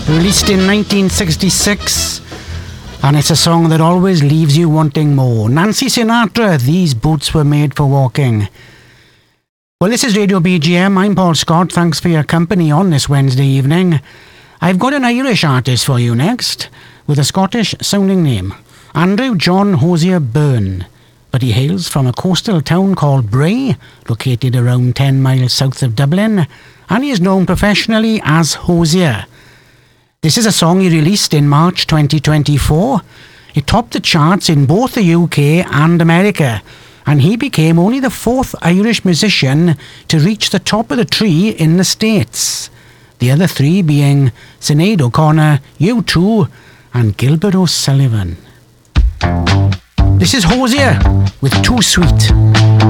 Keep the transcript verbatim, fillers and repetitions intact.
released in nineteen sixty-six, and it's a song that always leaves you wanting more. Nancy Sinatra, These Boots Were Made for Walking. Well, this is Radio B G M. I'm Paul Scott. Thanks for your company on this Wednesday evening. I've got an Irish artist for you next, with a Scottish-sounding name, Andrew John Hosier Byrne. But he hails from a coastal town called Bray, located around ten miles south of Dublin, and he is known professionally as Hosier. This is a song he released in March twenty twenty-four. It topped the charts in both the U K and America, and he became only the fourth Irish musician to reach the top of the tree in the States. The other three being Sinead O'Connor, U two, and Gilbert O'Sullivan. This is Hosier with Too Sweet.